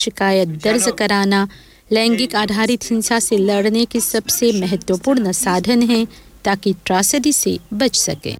शिकायत दर्ज कराना लैंगिक आधारित हिंसा से लड़ने के सबसे महत्वपूर्ण साधन है ताकि त्रासदी से बच सके।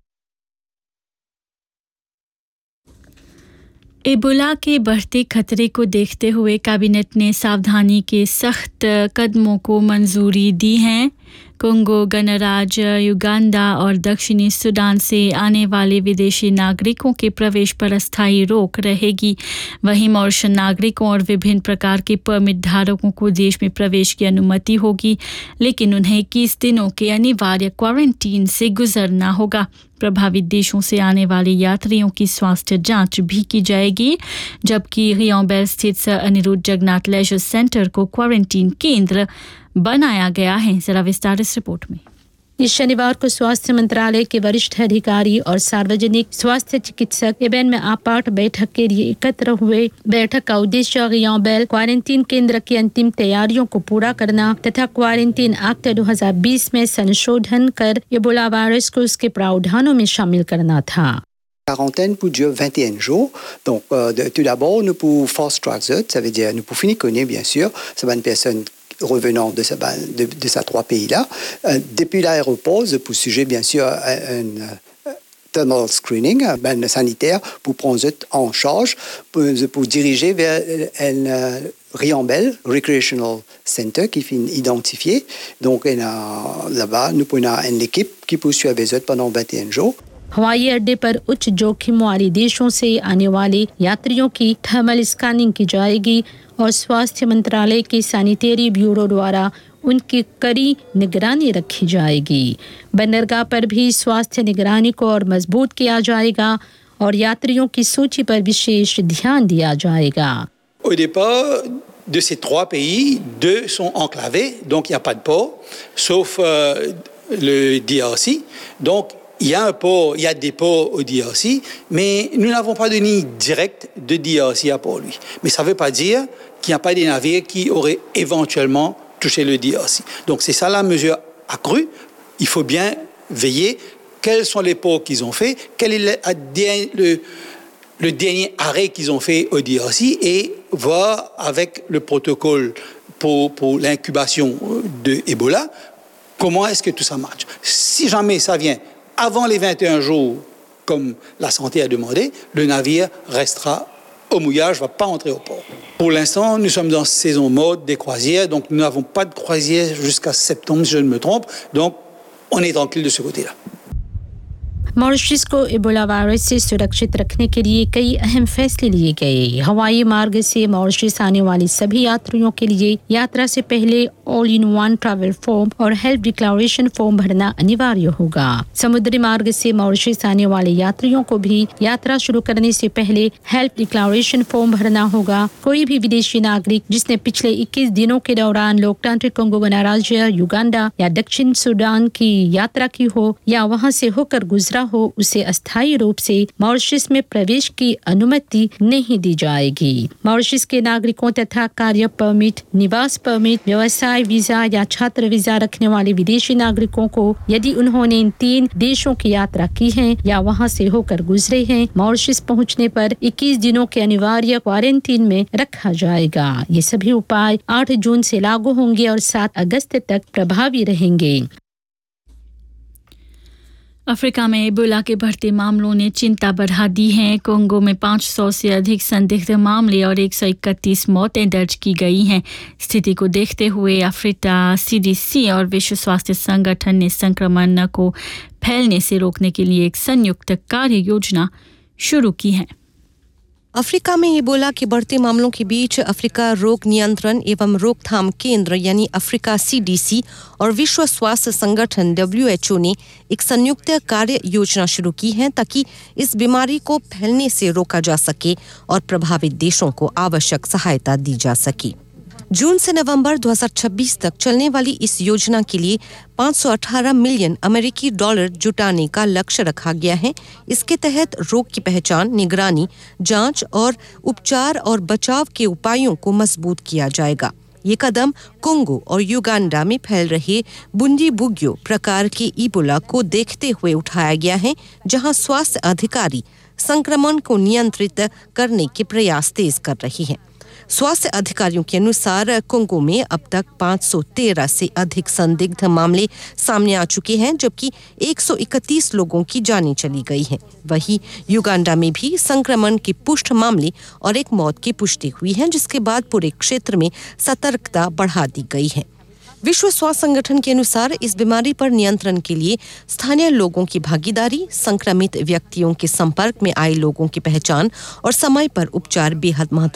एबोला के बढ़ते खतरे को देखते हुए कैबिनेट ने सावधानी के सख्त कदमों को मंजूरी दी है। कोंगो गणराज्य, युगांडा और दक्षिणी सूडान से आने वाले विदेशी नागरिकों के प्रवेश पर अस्थायी रोक रहेगी। वहीं मॉरिशस नागरिकों और विभिन्न प्रकार के परमिट धारकों को देश में प्रवेश की अनुमति होगी, लेकिन उन्हें 21 दिनों के अनिवार्य क्वारंटीन से गुजरना होगा। प्रभावित देशों से आने वाले यात्रियों की स्वास्थ्य जांच भी की जाएगी, जबकि रियोंबेल स्थित sir Anirudh Jagannath laser centre को क्वारंटीन केंद्र बनाया गया है। जरा विस्तारित रिपोर्ट में। इस शनिवार को स्वास्थ्य मंत्रालय के वरिष्ठ अधिकारी और सार्वजनिक स्वास्थ्य चिकित्सक एबेन में आपात बैठक के लिए एकत्र हुए। बैठक का उद्देश्य रियोंबेल क्वारंटीन केंद्र की अंतिम तैयारियों को पूरा करना तथा क्वारंटीन एक्ट 2020 में संशोधन कर एबोला वायरस को उसके प्रावधानों में शामिल करना था। Quarantaine pour dure 21 jours. Donc, tout d'abord, nous pour fast transit, ça veut dire nous pour finir connaître, bien sûr, ça va une personne revenant de ces trois pays-là. Depuis l'aéroport, pour sujet, bien sûr, un thermal screening, sanitaire, pour prendre en charge, pour diriger vers un Riambel Recreational Center qui est identifié. Donc, là-bas, nous prenons une équipe qui poursuit avec eux pendant 21 jours. हवाई अड्डे पर उच्च जोखिम वाले देशों से आने वाले यात्रियों की थर्मल स्कैनिंग की जाएगी और स्वास्थ्य मंत्रालय के सैनिटरी ब्यूरो द्वारा उनकी कड़ी निगरानी रखी जाएगी। बंदरगाह पर भी स्वास्थ्य निगरानी को और मजबूत किया जाएगा और यात्रियों की सूची पर विशेष ध्यान दिया जाएगा। Au départ de ces trois pays, 2 sont enclavés, donc il n'y a pas de port, sauf le DRC. Donc il y a un port, il y a des ports au DRC, mais nous n'avons pas de ligne directe de DRC à Port-Louis. Mais ça ne veut pas dire qu'il n'y a pas des navires qui auraient éventuellement touché le DRC. Donc c'est ça la mesure accrue. Il faut bien veiller quels sont les ports qu'ils ont fait, quel est le dernier arrêt qu'ils ont fait au DRC et voir avec le protocole pour l'incubation de Ebola, comment est-ce que tout ça marche. Si jamais ça vient avant les 21 jours, comme la santé a demandé, le navire restera au mouillage, ne va pas entrer au port. Pour l'instant, nous sommes dans saison mode des croisières, donc nous n'avons pas de croisière jusqu'à septembre, si je ne me trompe. Donc, on est tranquille de ce côté-là. Mauritius को Ebola virus से सुरक्षित रखने के लिए कई अहम फैसले लिए गए। हवाई मार्ग से मॉरिशस आने वाले सभी यात्रियों के लिए यात्रा से पहले all in one travel form और हेल्थ डिक्लेरेशन फॉर्म भरना अनिवार्य होगा। समुद्री मार्ग से मॉरिशस आने वाले यात्रियों को भी यात्रा शुरू करने से पहले हेल्थ डिक्लेरेशन फॉर्म भरना होगा। कोई भी विदेशी नागरिक जिसने पिछले 21 दिनों के दौरान लोकतांत्रिक कोंगो गणराज्य, युगांडा या दक्षिण सूडान की यात्रा की हो या वहां से होकर गुजरा हो, उसे अस्थायी रूप से मॉरिशस में प्रवेश की अनुमति नहीं दी जाएगी। मॉरिशस के नागरिकों तथा कार्य परमिट, निवास परमिट, व्यवसाय वीजा या छात्र वीजा रखने वाले विदेशी नागरिकों को यदि उन्होंने इन 3 देशों की यात्रा की है या वहां से होकर गुजरे हैं, मॉरिशस पहुंचने पर 21 दिनों के अनिवार्य क्वारंटीन में रखा जाएगा। ये सभी उपाय 8 जून से लागू होंगे और 7 अगस्त तक प्रभावी रहेंगे। अफ्रीका में एबोला के बढ़ते मामलों ने चिंता बढ़ा दी है। कोंगो में 500 से अधिक संदिग्ध मामले और 131 मौतें दर्ज की गई हैं। स्थिति को देखते हुए अफ्रीका सीडीसी और विश्व स्वास्थ्य संगठन ने संक्रमण को फैलने से रोकने के लिए एक संयुक्त कार्य योजना शुरू की है। अफ्रीका में एबोला के बढ़ते मामलों के बीच अफ्रीका रोग नियंत्रण एवं रोकथाम केंद्र यानी अफ्रीका सीडीसी और विश्व स्वास्थ्य संगठन WHO ने एक संयुक्त कार्य योजना शुरू की है ताकि इस बीमारी को फैलने से रोका जा सके और प्रभावित देशों को आवश्यक सहायता दी जा सके। जून से नवंबर 2026 तक चलने वाली इस योजना के लिए 518 मिलियन अमेरिकी डॉलर जुटाने का लक्ष्य रखा गया है। इसके तहत रोग की पहचान, निगरानी, जांच और उपचार और बचाव के उपायों को मजबूत किया जाएगा। ये कदम कोंगो और युगांडा में फैल रहे बुंडीबुग्यो प्रकार के इबोला को देखते हुए उठाया गया है, जहां स्वास्थ्य अधिकारी संक्रमण को नियंत्रित करने के प्रयास तेज कर रही हैं। स्वास्थ्य अधिकारियों के अनुसार कोंगो में अब तक 513 से अधिक संदिग्ध मामले सामने आ चुके हैं, जबकि 131 लोगों की जानें चली गई हैं। वहीं युगांडा में भी संक्रमण के पुष्ट मामले और एक मौत की पुष्टि हुई है, जिसके बाद पूरे क्षेत्र में सतर्कता बढ़ा दी गई है। विश्व स्वास्थ्य संगठन के अनुसार इस बीमारी पर नियंत्रण के लिए स्थानीय लोगों की भागीदारी, संक्रमित व्यक्तियों के संपर्क में आए लोगों की पहचान और समय पर उपचार बेहद महत्वपूर्ण